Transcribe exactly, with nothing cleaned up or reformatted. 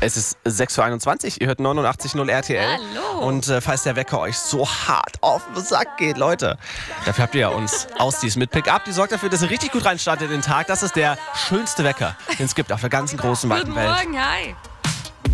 Es ist sechs Uhr einundzwanzig, ihr hört neunundachtzig Komma null R T L. Hallo. Und äh, falls der Wecker euch so hart auf den Sack geht, Leute, dafür habt ihr ja uns Ausdies mit Pick-up. Die sorgt dafür, dass ihr richtig gut reinstartet in den Tag. Das ist der schönste Wecker, den es gibt auf der ganzen großen, weiten Guten Welt. Morgen, hi.